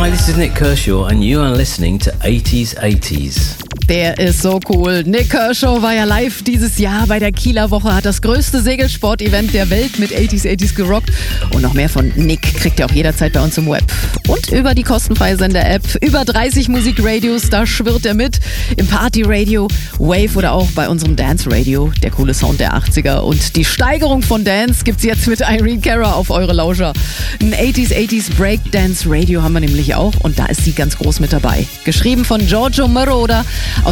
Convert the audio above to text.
Hi, this is Nick Kershaw and you are listening to 80s 80s. Der ist so cool. Nick Kershaw war ja live dieses Jahr bei der Kieler Woche, hat das größte Segelsport-Event der Welt mit 80s 80s gerockt. Und noch mehr von Nick kriegt ihr auch jederzeit bei uns im Web. Und über die kostenfreie Sender-App, über 30 Musikradios, da schwirrt er mit. Im Party-Radio, Wave oder auch bei unserem Dance-Radio, der coole Sound der 80er. Und die Steigerung von Dance gibt's jetzt mit Irene Cara auf eure Lauscher. Ein 80s 80s Breakdance-Radio haben wir nämlich auch und da ist sie ganz groß mit dabei. Geschrieben von Giorgio Moroder.